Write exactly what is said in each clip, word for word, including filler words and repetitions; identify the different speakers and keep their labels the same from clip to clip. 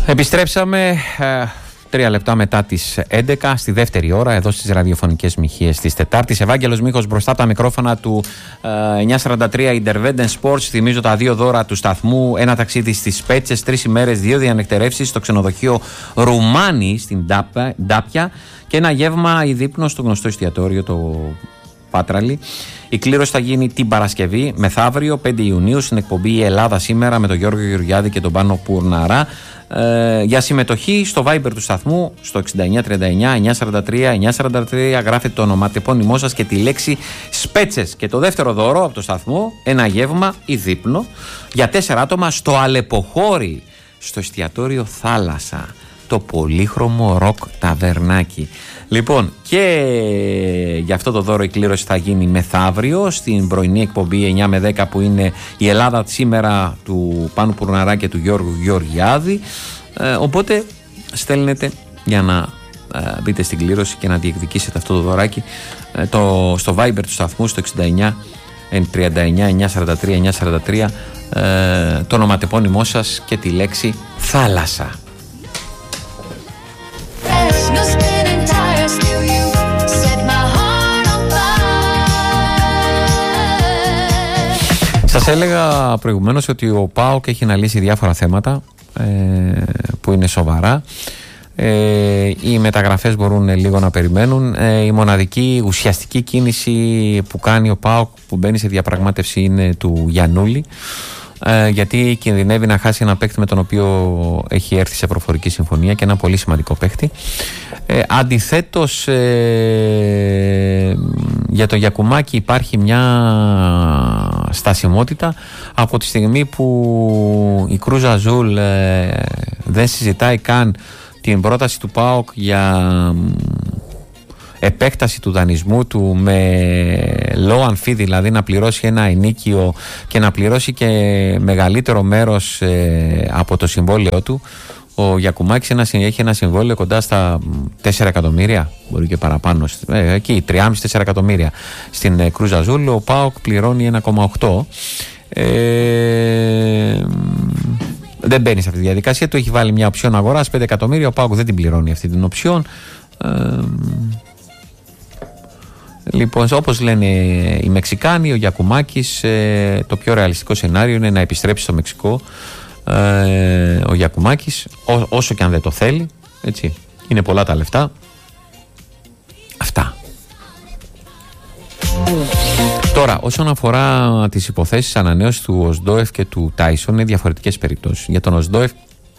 Speaker 1: Επιστρέψαμε ε, τρία λεπτά μετά τις έντεκα στη δεύτερη ώρα εδώ στις ραδιοφωνικές μοιχείες της Τετάρτης. Ευάγγελος Μίχος μπροστά από τα μικρόφωνα του ε, εννιακόσια σαράντα τρία Intervenden Sports. Θυμίζω τα δύο δώρα του σταθμού: ένα ταξίδι στις Σπέτσες, τρεις ημέρες, δύο διανεκτερεύσεις στο ξενοδοχείο Ρουμάνι στην Ντάπια και ένα γεύμα ή δείπνο στο γνωστό εστιατόριο το Πάτραλι. Η κλήρωση θα γίνει την Παρασκευή μεθαύριο πέντε Ιουνίου στην εκπομπή «Η Ελλάδα σήμερα» με τον Γιώργο Γεωργιάδη και τον Πάνο Πουρναρά. Ε, για συμμετοχή στο Viber του σταθμού στο εξήντα εννιά τριάντα εννιά εννιακόσια σαράντα τρία εννιακόσια σαράντα τρία γράφετε το ονοματεπώνυμό σας και τη λέξη Σπέτσες. Και το δεύτερο δώρο από το σταθμό, ένα γεύμα ή δείπνο για τέσσερα άτομα στο Αλεποχώρι, στο εστιατόριο Θάλασσα, το πολύχρωμο ροκ ταβερνάκι. Λοιπόν, και για αυτό το δώρο η κλήρωση θα γίνει μεθαύριο στην πρωινή εκπομπή εννιά με δέκα που είναι η Ελλάδα σήμερα του Πάνου Πουρναρά και του Γιώργου Γεωργιάδη. Ε, οπότε στέλνετε για να ε, μπείτε στην κλήρωση και να διεκδικήσετε αυτό το δωράκι ε, το, στο Viber του σταθμού στο εξήντα εννιά τριάντα εννιά εννιακόσια σαράντα τρία εννιακόσια σαράντα τρία ε, το ονοματεπώνυμό σας και τη λέξη Θάλασσα. Σας έλεγα προηγουμένως ότι ο ΠΑΟΚ έχει να λύσει διάφορα θέματα ε, που είναι σοβαρά. Ε, οι μεταγραφές μπορούν λίγο να περιμένουν. Ε, η μοναδική ουσιαστική κίνηση που κάνει ο ΠΑΟΚ που μπαίνει σε διαπραγμάτευση είναι του Γιαννούλη, ε, γιατί κινδυνεύει να χάσει ένα παίκτη με τον οποίο έχει έρθει σε προφορική συμφωνία και ένα πολύ σημαντικό παίκτη. Ε, αντιθέτως ε, για τον Γιακουμάκη υπάρχει μια στασιμότητα από τη στιγμή που η Κρούζ Αζούλ ε, δεν συζητάει καν την πρόταση του ΠΑΟΚ για επέκταση του δανεισμού του με low and fee, δηλαδή να πληρώσει ένα ενίκιο και να πληρώσει και μεγαλύτερο μέρος ε, από το συμβόλαιο του. Ο Γιακουμάκης έχει ένα συμβόλαιο κοντά στα τέσσερα εκατομμύρια, μπορεί και παραπάνω, ε, εκεί τρία κόμμα πέντε με τέσσερα εκατομμύρια στην ε, Κρούζ Αζούλ. Ο ΠΑΟΚ πληρώνει ένα κόμμα οκτώ. Ε, δεν μπαίνει σε αυτή τη διαδικασία. Του έχει βάλει μια οψιόν αγοράς πέντε εκατομμύρια. Ο ΠΑΟΚ δεν την πληρώνει αυτή την οψιόν. Ε, λοιπόν, όπως λένε οι Μεξικάνοι, ο Γιακουμάκης, ε, το πιο ρεαλιστικό σενάριο είναι να επιστρέψει στο Μεξικό. Ε, ο Γιακουμάκης, ό, όσο και αν δεν το θέλει, έτσι, είναι πολλά τα λεφτά. Αυτά. Τώρα, όσον αφορά τις υποθέσεις ανανέωσης του Οσντόεφ και του Τάισον, είναι διαφορετικές περιπτώσεις. Για τον Οσντόεφ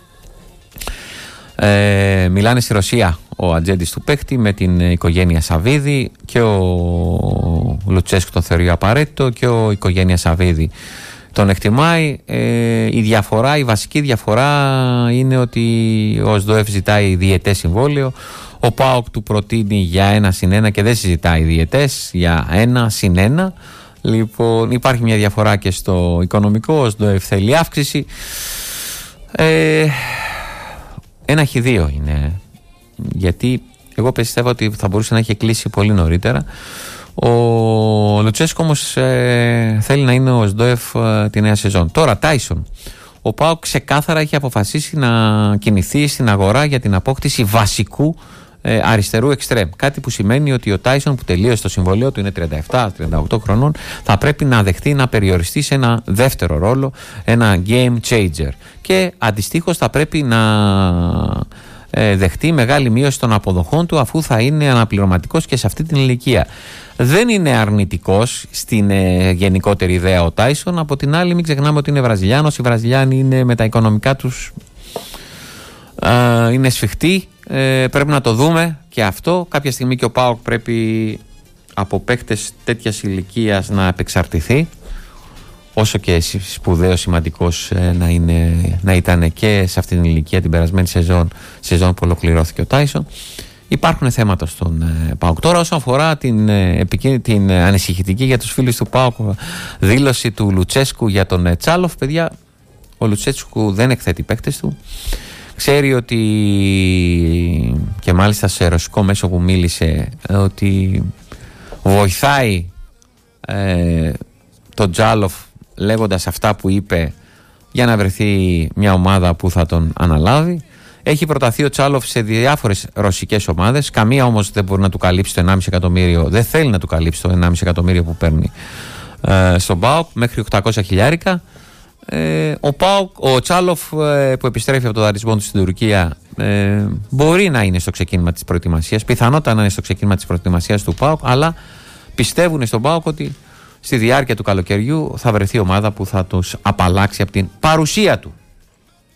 Speaker 1: ε, μιλάνε στη Ρωσία ο ατζέντης του παίχτη με την οικογένεια Σαββίδη, και ο Λουτσέσκου τον θεωρεί απαραίτητο και ο οικογένεια Σαββίδη τον εκτιμάει. Ε, η διαφορά, η βασική διαφορά είναι ότι ο Οσντόεφ ζητάει διετές συμβόλαιο, ο ΠΑΟΚ του προτείνει για ένα συν ένα και δεν συζητάει διετές, για ένα συν ένα. Λοιπόν, υπάρχει μια διαφορά και στο οικονομικό. Ο Οσντόεφ θέλει αύξηση. Ε, ένα χ2 είναι, γιατί εγώ πιστεύω ότι θα μπορούσε να έχει κλείσει πολύ νωρίτερα. Ο Λουτσέσκο όμως ε, θέλει να είναι ο Οσντόεφ ε, τη νέα σεζόν. Τώρα, Τάισον. Ο ΠΑΟΚ ξεκάθαρα έχει αποφασίσει να κινηθεί στην αγορά για την απόκτηση βασικού ε, αριστερού εξτρέμ. Κάτι που σημαίνει ότι ο Τάισον, που τελείωσε το συμβολέο του, είναι τριάντα επτά τριάντα οκτώ χρονών, θα πρέπει να δεχτεί να περιοριστεί σε ένα δεύτερο ρόλο, ένα game changer. Και αντιστοίχως θα πρέπει να ε, δεχτεί μεγάλη μείωση των αποδοχών του, αφού θα είναι αναπληρωματικός και σε αυτή την ηλικία. Δεν είναι αρνητικός στην ε, γενικότερη ιδέα ο Τάισον. Από την άλλη, μην ξεχνάμε ότι είναι Βραζιλιάνος. Οι Βραζιλιάνοι είναι με τα οικονομικά τους ε, είναι σφιχτοί. Ε, πρέπει να το δούμε και αυτό. Κάποια στιγμή και ο ΠΑΟΚ πρέπει από παίκτες τέτοιας ηλικίας να επεξαρτηθεί, όσο και σπουδαίο σημαντικός ε, να, είναι, να ήταν και σε αυτήν την ηλικία την περασμένη σεζόν, σεζόν που ολοκληρώθηκε ο Τάισον. Υπάρχουν θέματα στον ε, ΠΑΟΚ. Τώρα, όσον αφορά την, ε, την ε, ανησυχητική για τους φίλους του ΠΑΟΚ δήλωση του Λουτσέσκου για τον ε, Τσάλοφ, παιδιά, ο Λουτσέσκου δεν εκθέτει παίκτες του. Ξέρει ότι, και μάλιστα σε ρωσικό μέσο που μίλησε, ότι βοηθάει ε, τον Τσάλοφ λέγοντας αυτά που είπε για να βρεθεί μια ομάδα που θα τον αναλάβει. Έχει προταθεί ο Τσάλοφ σε διάφορες ρωσικές ομάδες. Καμία όμως δεν μπορεί να του καλύψει το ενάμιση εκατομμύριο, δεν θέλει να του καλύψει το ενάμιση εκατομμύριο που παίρνει ε, στον ΠΑΟΚ, μέχρι οκτακόσια χιλιάρικα. Ε, ο, ΠΑΟΚ, ο Τσάλοφ ε, που επιστρέφει από το δανεισμό του στην Τουρκία ε, μπορεί να είναι στο ξεκίνημα της προετοιμασίας, πιθανότατα να είναι στο ξεκίνημα της προετοιμασίας του ΠΑΟΚ, αλλά πιστεύουν στον ΠΑΟΚ ότι στη διάρκεια του καλοκαιριού θα βρεθεί ομάδα που θα τους απαλλάξει από την παρουσία του